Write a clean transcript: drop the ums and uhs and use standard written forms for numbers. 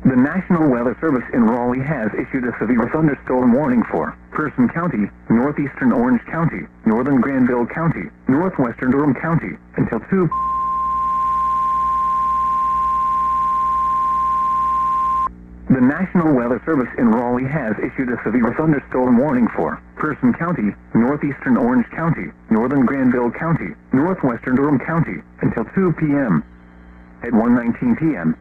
The National Weather Service in Raleigh has issued a severe thunderstorm warning for Person County, northeastern Orange County, northern Granville County, northwestern Durham County, until 2 The National Weather Service in Raleigh has issued a severe thunderstorm warning for Person County, northeastern Orange County, northern Granville County, northwestern Durham County, until 2 p.m. At 1:19 p.m.,